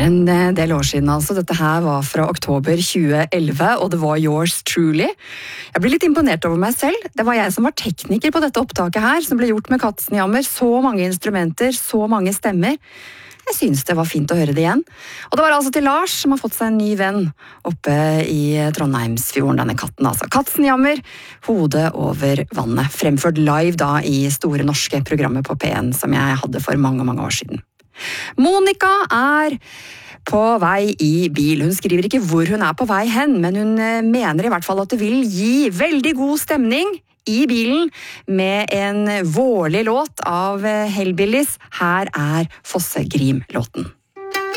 en del år siden altså. Dette her var fra oktober 2011, og det var Yours Truly. Jeg ble litt imponert over meg selv. Det var jeg som var tekniker på dette opptaket her, som ble gjort med Katzenjammer. Så mange instrumenter, så mange stemmer. Jeg synes det var fint å høre det igjen. Og det var altså til Lars, som har fått seg en ny venn oppe i Trondheimsfjorden, denne katten altså. Katzenjammer, hodet over vannet. Fremført live da i Store Norske programmet på P1, som jeg hadde for mange, mange år siden. Monica er på vei i bil. Hun skriver ikke hvor hun er på vei hen, men hun mener i hvert fall at det vil gi veldig god stemning i bilen med en vårlig låt av Hellbillies. Her er Fossegrim-låten.